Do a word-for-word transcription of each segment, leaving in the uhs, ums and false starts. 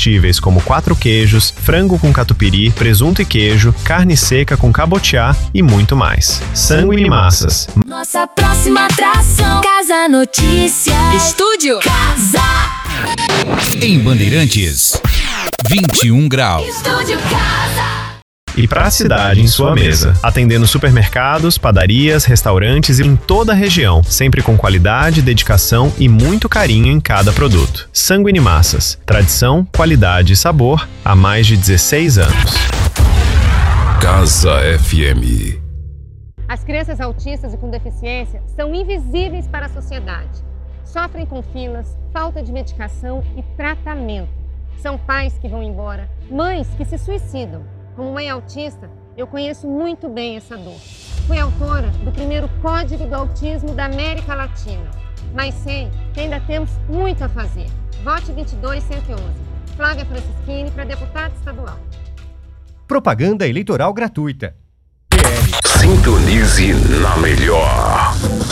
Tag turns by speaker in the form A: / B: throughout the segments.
A: comestíveis como quatro queijos, frango com catupiry, presunto e queijo, carne seca com cabotiá e muito mais. Sanguine Massas.
B: Nossa próxima atração, Casa Notícias. Estúdio Casa.
C: Em Bandeirantes, vinte e um graus.
B: Estúdio Casa.
A: E para a cidade em sua mesa, atendendo supermercados, padarias, restaurantes e em toda a região, sempre com qualidade, dedicação e muito carinho em cada produto. Sanguine Massas, tradição, qualidade e sabor há mais de dezesseis anos.
D: Casa F M.
E: As crianças autistas e com deficiência são invisíveis para a sociedade. Sofrem com filas, falta de medicação e tratamento. São pais que vão embora, mães que se suicidam. Como mãe autista, eu conheço muito bem essa dor. Fui autora do primeiro Código do Autismo da América Latina. Mas sei que ainda temos muito a fazer. Vote vinte e dois cento e onze. Flávia Francischini para deputada estadual.
F: Propaganda eleitoral gratuita.
D: Sintonize na melhor.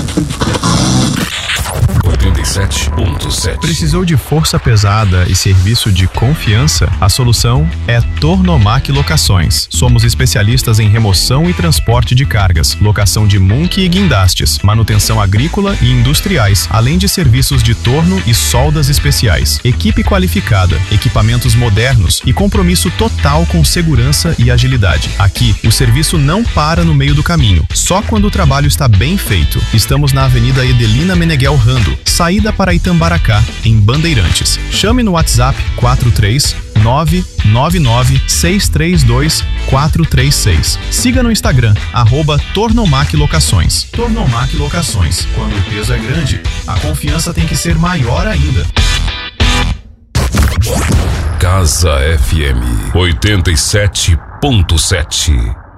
D: oitenta e sete ponto sete.
A: Precisou de força pesada e serviço de confiança? A solução é Tornomac Locações. Somos especialistas em remoção e transporte de cargas, locação de monque e guindastes, manutenção agrícola e industriais, além de serviços de torno e soldas especiais. Equipe qualificada, equipamentos modernos e compromisso total com segurança e agilidade. Aqui, o serviço não para no meio do caminho, só quando o trabalho está bem feito. Estamos na Avenida Edelina Meneghel Rando, saída para Itambaracá, em Bandeirantes. Chame no WhatsApp quatro três nove nove nove seis três dois quatro três seis. Siga no Instagram, arroba Tornomac Locações. Tornomac Locações. Quando o peso é grande, a confiança tem que ser maior ainda.
D: Casa F M oitenta e sete ponto sete.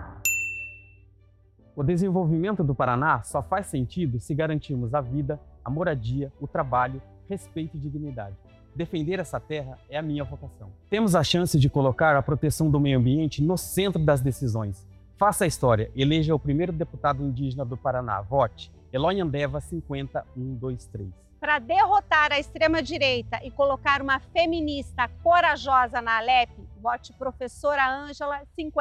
G: O desenvolvimento do Paraná só faz sentido se garantirmos a vida, a moradia, o trabalho, respeito e dignidade. Defender essa terra é a minha vocação. Temos a chance de colocar a proteção do meio ambiente no centro das decisões. Faça a história, eleja o primeiro deputado indígena do Paraná. Vote Eloy Andeva cinquenta um dois três.
H: Para derrotar a extrema-direita e colocar uma feminista corajosa na Alep, vote professora Ângela cinquenta.